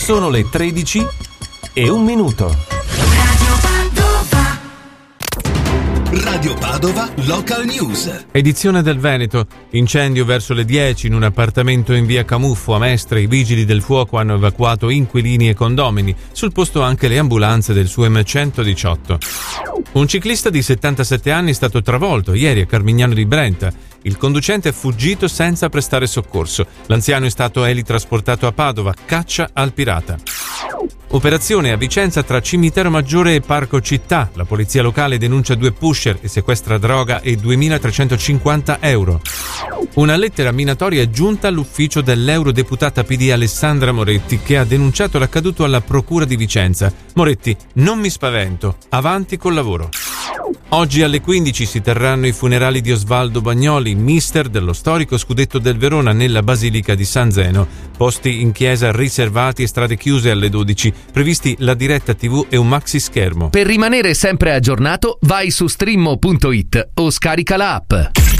Sono le 13:01. Radio Padova Local News. Edizione del Veneto. Incendio verso le 10 in un appartamento in via Camuffo a Mestre. I vigili del fuoco hanno evacuato inquilini e condomini. Sul posto anche le ambulanze del SUEM 118. Un ciclista di 77 anni è stato travolto ieri a Carmignano di Brenta. Il conducente è fuggito senza prestare soccorso. L'anziano è stato elitrasportato a Padova. Caccia al pirata. Operazione a Vicenza tra Cimitero Maggiore e Parco Città. La polizia locale denuncia 2 pusher e sequestra droga e 2.350 euro. Una lettera minatoria è giunta all'ufficio dell'eurodeputata PD Alessandra Moretti, che ha denunciato l'accaduto alla Procura di Vicenza. Moretti: non mi spavento, avanti col lavoro. Oggi alle 15 si terranno i funerali di Osvaldo Bagnoli, mister dello storico scudetto del Verona, nella Basilica di San Zeno. Posti in chiesa riservati e strade chiuse alle 12. Previsti la diretta TV e un maxi schermo. Per rimanere sempre aggiornato, vai su streammo.it o scarica la app.